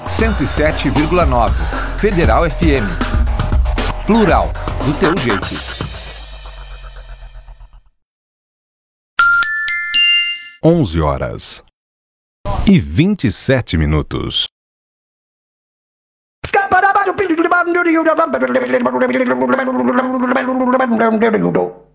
107,9. Federal FM. Plural, do teu jeito. 11h27.